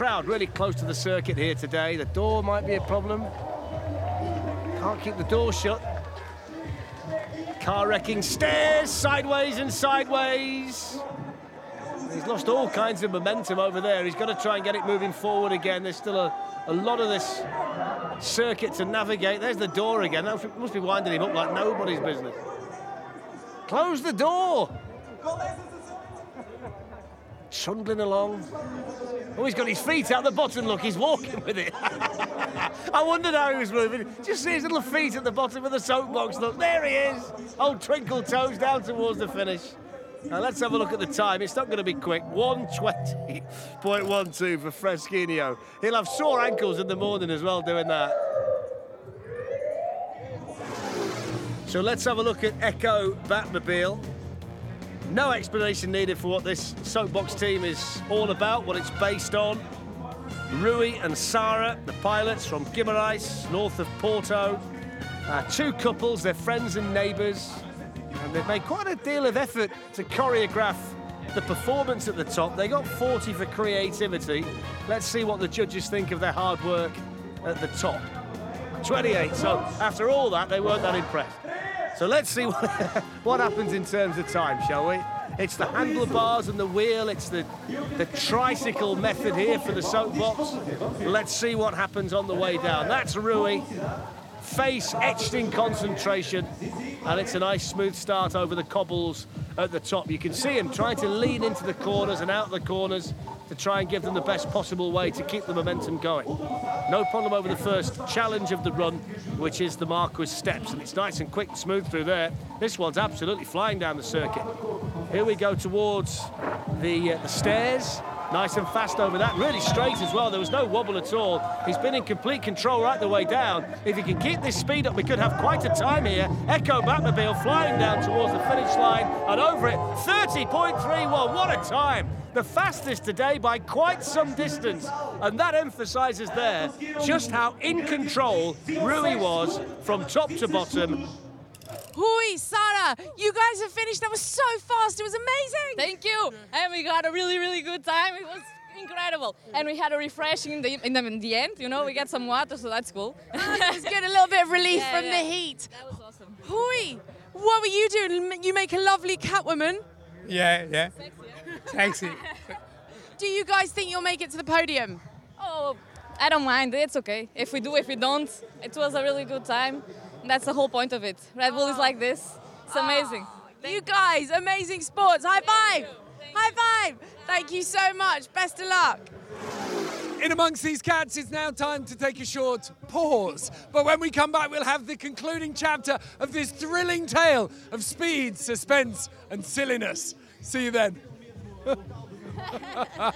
crowd really close to the circuit here today. The door might be a problem. Can't keep the door shut. Car wrecking stairs, sideways and sideways. He's lost all kinds of momentum over there. He's got to try and get it moving forward again. There's still a lot of this circuit to navigate. There's the door again. That must be winding him up like nobody's business. Close the door. Trundling along. Oh, he's got his feet out the bottom, look, he's walking with it. I wondered how he was moving. Just see his little feet at the bottom of the soapbox, look, there he is. Old twinkle toes down towards the finish. Now let's have a look at the time. It's not going to be quick. 1:20.12 for Freschino. He'll have sore ankles in the morning as well doing that. So let's have a look at Echo Batmobile. No explanation needed for what this soapbox team is all about, what it's based on. Rui and Sarah, the pilots from Guimarães, north of Porto. Two couples, they're friends and neighbours. And they've made quite a deal of effort to choreograph the performance at the top. They got 40 for creativity. Let's see what the judges think of their hard work at the top. 28, so after all that, they weren't that impressed. So let's see what happens in terms of time, shall we? It's the handlebars and the wheel, it's the tricycle method here for the soapbox. Let's see what happens on the way down. That's Rui, face etched in concentration, and it's a nice smooth start over the cobbles at the top. You can see him trying to lean into the corners and out the corners to try and give them the best possible way to keep the momentum going. No problem over the first challenge of the run, which is the Marquis steps, and it's nice and quick and smooth through there. This one's absolutely flying down the circuit. Here we go towards the stairs. Nice and fast over that, really straight as well. There was no wobble at all. He's been in complete control right the way down. If he can keep this speed up, we could have quite a time here. Echo Batmobile flying down towards the finish line and over it, 30.31, what a time. The fastest today by quite some distance. And that emphasises there just how in control Rui was from top to bottom. Hui, Sarah, you guys have finished. That was so fast. It was amazing. Thank you. And we got a really, really good time. It was incredible. And we had a refreshing in the end. You know, we got some water, so that's cool. It was good. A little bit of relief from the heat. That was awesome. Hui, what were you doing? You make a lovely Catwoman. Yeah. Sexy. Do you guys think you'll make it to the podium? Oh, I don't mind. It's okay. If we do, if we don't, it was a really good time. That's the whole point of it. Red Bull is like this. It's amazing. You guys, amazing sports. High five. High five. Thank you so much. Best of luck. In amongst these cats, it's now time to take a short pause. But when we come back, we'll have the concluding chapter of this thrilling tale of speed, suspense, and silliness. See you then.